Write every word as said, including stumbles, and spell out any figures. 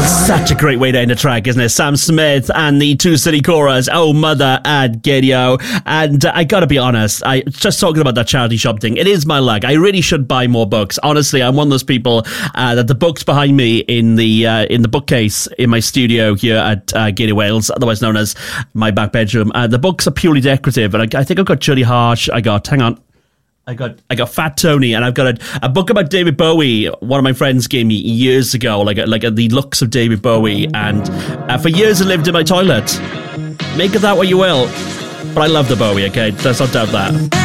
Such a great way to end a track, isn't it? Sam Smith and the Two City Chorus, Oh Mother and Gideo. And uh, I gotta be honest, I just talking about that charity shop thing, it is my luck. I really should buy more books. Honestly, I'm one of those people uh, that the books behind me in the uh, in the bookcase in my studio here at uh, Gateway Wales, otherwise known as my back bedroom, uh, the books are purely decorative. And I, I think I've got Judy Harsh, I got, hang on, I got I got Fat Tony, and I've got a, a book about David Bowie. One of my friends gave me years ago, like a, like a, the looks of David Bowie, and uh, for years it lived in my toilet. Make of that what you will, but I love the Bowie. Okay, let's not doubt that.